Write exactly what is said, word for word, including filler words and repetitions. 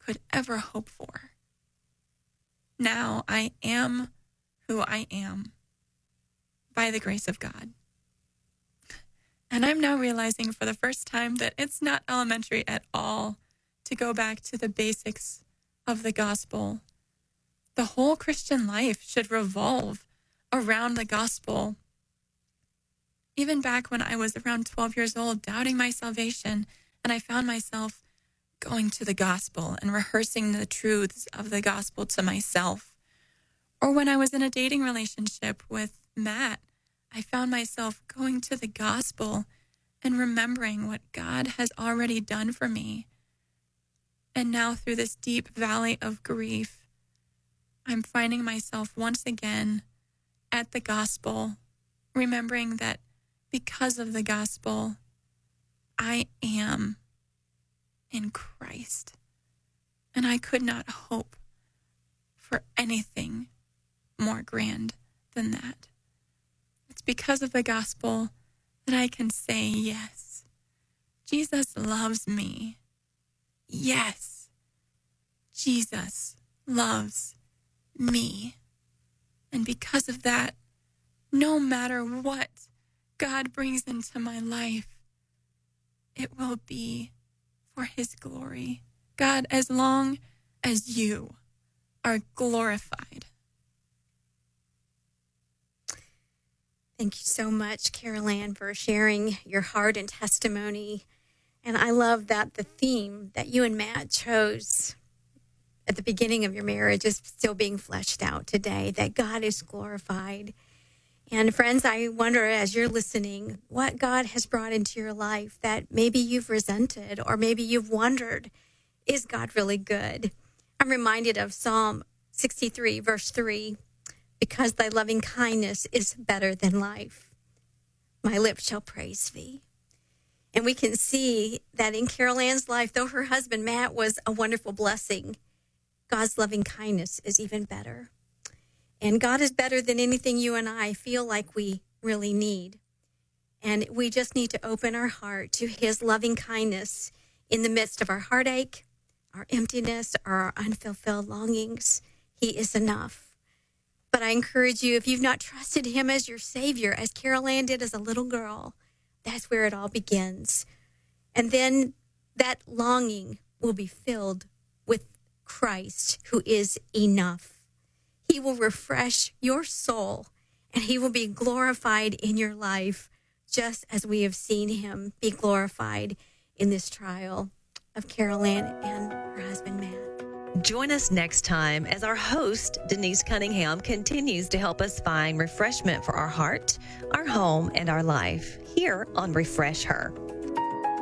could ever hope for. Now I am who I am by the grace of God. And I'm now realizing for the first time that it's not elementary at all to go back to the basics of the gospel. The whole Christian life should revolve around the gospel. Even back when I was around twelve years old, doubting my salvation, and I found myself going to the gospel and rehearsing the truths of the gospel to myself. Or when I was in a dating relationship with Matt, I found myself going to the gospel and remembering what God has already done for me. And now through this deep valley of grief, I'm finding myself once again at the gospel, remembering that because of the gospel, I am in Christ. And I could not hope for anything more grand than that. It's because of the gospel that I can say, yes, Jesus loves me. Yes, Jesus loves me. And because of that, no matter what God brings into my life, it will be for his glory. God, as long as you are glorified. Thank you so much, Carol Ann, for sharing your heart and testimony. And I love that the theme that you and Matt chose at the beginning of your marriage is still being fleshed out today, that God is glorified. And friends, I wonder as you're listening, what God has brought into your life that maybe you've resented or maybe you've wondered, is God really good? I'm reminded of Psalm sixty-three, verse three, because thy loving kindness is better than life. My lips shall praise thee. And we can see that in Carol Ann's life, though her husband, Matt, was a wonderful blessing, God's loving kindness is even better. And God is better than anything you and I feel like we really need. And we just need to open our heart to his loving kindness in the midst of our heartache, our emptiness, or our unfulfilled longings. He is enough. But I encourage you, if you've not trusted him as your Savior, as Carol Ann did as a little girl, that's where it all begins. And then that longing will be filled with Christ, who is enough. He will refresh your soul, and he will be glorified in your life, just as we have seen him be glorified in this trial of Carol Ann and her husband, Matt. Join us next time as our host, Denise Cunningham, continues to help us find refreshment for our heart, our home, and our life here on Refresh Her.